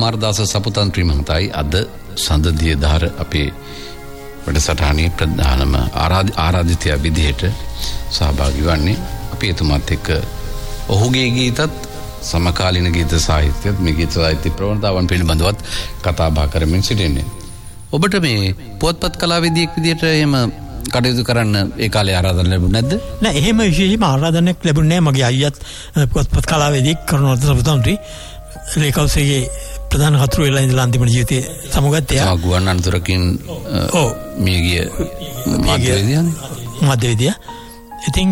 කුමාරදාස සපුතන්ත්‍රී මහතායි අද සඳදිය දහර අපේ වැඩසටහනේ ප්‍රධානම ආරාධිතයා විදිහට සහභාගී වන්නේ. අපි එතුමාත් එක්ක ඔහුගේ ගීතත් සමකාලීන ගීත සාහිත්‍යයත් මේ ගීත සාහිත්‍ය ප්‍රවණතාවන් පිළිබඳවත් කතා බහ කරමින් සිටින්නේ. ඔබට මේ පුවත්පත් කලාවේදියෙක් විදිහට එහෙම කටයුතු කරන්න ඒ කාලේ ආරාධන ලැබුණ නැද්ද? නෑ, එහෙම විශේෂම ආරාධනයක් ලැබුණේ නෑ. මගේ අයියත් පුවත්පත් කලාවේදියෙක් කරුණාරත්න සපුතන්ත්‍රී ලේකව්සේගේ ප්‍රධාන හතුරු වෙලා ඉඳලා අන්තිම ජීවිතේ සමුගත්තේ. ගුවන් අනතුරකින් මියගිය මාධ්‍යවේදියා. ඉතින්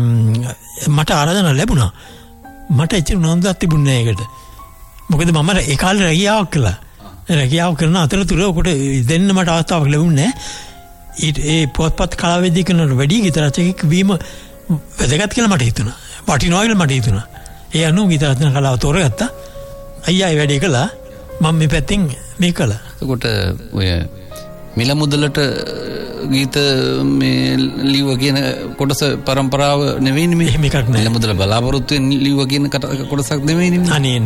මට ආරාධන ලැබුණා. මට එච්චර නෝන්දක් තිබුණේ නෑ ඒකට. මොකද මම ඒ කාලේ රැකියාවක් කළා. රැකියාව කරන අතරතුර ඔකට දෙන්න මට අවස්ථාවක් ලැබුණේ නෑ. ඒ පොත්පත් කලාවේදී කරන වැඩි ගීත රචකයෙක් වීම වැදගත් කියලා මට හිතුණා. වටිනවා කියලා මට හිතුණා. ඒ අනුව ගීත රචන කලාව තෝරගත්තා. අයියා ඒ වැඩේ කළා. මම මේ පැත්තෙන් මේ කළා. එතකොට ඔය මිල මුදලට ගීත මේ ලියුව කියන කොටස પરම්පරාව නෙවෙයිනේ මේ. එහෙම එකක් නෑ. මිල මුදල බලාපොරොත්තු වෙන ලියුව කියන කොටසක් නෙවෙයිනේ. අනේ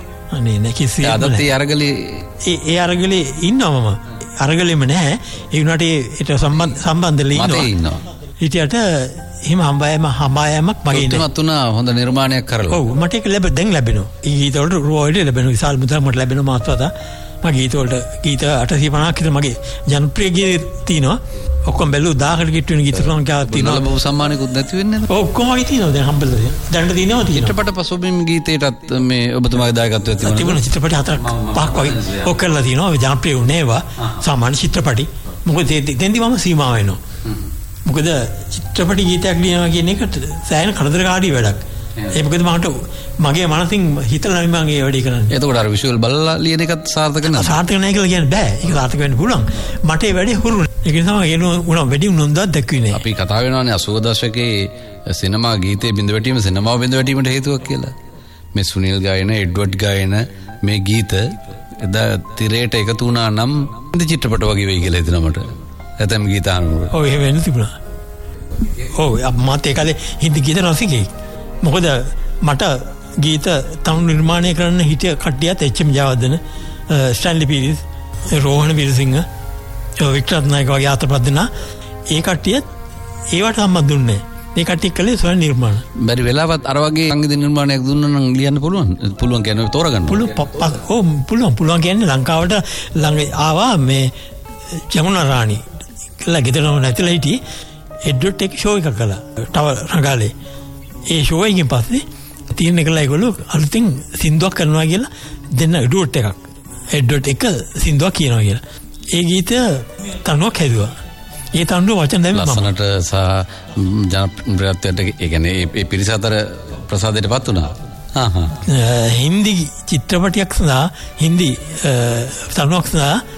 නෑ කිසි අදත් ඒ අරගලේ ඒ අරගලේ ඉන්නවා මම. අරගලෙම නැහැ. ඒ වුණාට ඒට සම්බන්ධ ඉන්නවා. හිටියට එහෙම හම්බායමක් මගේ ඉන්නේ. තුනක් හොඳ නිර්මාණයක් කරලා. ඔව් මට ඒක දැන් ලැබෙනවා. ඒ ගීත වලට රොයල්ටි ලැබෙනවා. විශාල මුදලක් මට ලැබෙනවා මාත්‍රාත. මගේ ගීත වලට ගීත 850ක් විතර මගේ ජනප්‍රිය ගීත තියෙනවා. ඔක්කොම බැලුව 1000කට කිට්ටු වෙන ගීත තුනක් තියෙනවා. බහු සම්මානිකුත් නැති වෙන්නේ නේද? ඔක්කොම වගේ තියෙනවා. දැන් හම්බෙලා දැනට තියෙනවා. චිත්‍රපට පසුබිම් ගීතයටත් මේ ඔබතුමාගේ දායකත්වය තිබුණා. චිත්‍රපට 4-5ක් වගේ ඔක් කරලා තියෙනවා. ජනප්‍රිය වුණේ ඒවා. සාමාන්‍ය චිත්‍රපටි. මොකද දෙන්දි මම සීමා වෙනවා. මොකද චිත්‍රපටි ගීතයක් ලියනවා කියන එකට සෑහෙන කරදරකාරී වැඩක්. ඒ මොකද මගේ මනසින් හිතලා මම ඒ වැඩේ කරන්නේ. එතකොට අර විෂුවල් බලලා ලියන එකත් සාර්ථක නෑ. සාර්ථක නෑ කියලා කියන්න බෑ. ඒක සාර්ථක වෙන්න පුළුවන්. මට ඒ වැඩේ හුරු. ඒක නිසා මම වැඩි නොන්දක් දැක්ුවේ නෑ. අපි කතා වෙනවානේ 80 දශකයේ සිනමා ගීතේ බිඳ වැටීම සිනමාව බිඳ වැටීමට හේතුවක් කියලා. මේ සුනිල් ගායන, එඩ්වඩ් ගායන මේ ගීත එදා තිරයට එකතු වුණා නම් ඉන්ද චිත්‍රපට වගේ වෙයි කියලා හිතනවා මට. ඇතම් ගීත අනුව. ඔව් එහෙම වෙන්න තිබුණා. ඔව් මම ඒ කාලේ හින්දි ගීත රසිකයෙක්. මොකද මට ගීත තනු නිර්මාණය කරන්න හිටිය කට්ටියත් H.M.. Jayawardena, Stanley Peiris, Rohana Weerasinghe, Victor නායක වගේ අතපත් දෙනා ඒ කට්ටියත් ඒවට සම්බන්ධ දුන්නේ. මේ කට්ටිය කළේ ස්වයං නිර්මාණ. බැරි වෙලාවත් අර වගේ සංගීත නිර්මාණයක් දුන්නා නම් ලියන්න පුළුවන්. පුළුවන් කියන්නේ තෝරගන්න. පුළුවන් කියන්නේ ලංකාවට ළඟ ආවා මේ ජමුනා රාණි කියලා ගෙදරම නැතිලා හිටියේ. එඩ්වඩ් එක ෂෝ එකක් කළා. තව රඟාලේ. ඒ ෂෝ එකකින් පස්සේ තීරණය කළා ඒගොල්ලෝ අලුතින් සින්දුවක් කරනවා කියලා දෙන්න එඩ්වඩ් එකක්. එඩ්වඩ් එක සින්දුවක් කියනවා කියලා. ඒ ගීතය තනුවක් හැදුවා. ඒ තනුව වචන දැම්මම ලස්සනට සහ ජනප්‍රියත්වයට ඒ කියන්නේ ඒ පිරිස අතර ප්‍රසාදයටපත් වුණා. හින්දි චිත්‍රපටයක් සඳහා හින්දි තනුවක් සඳහා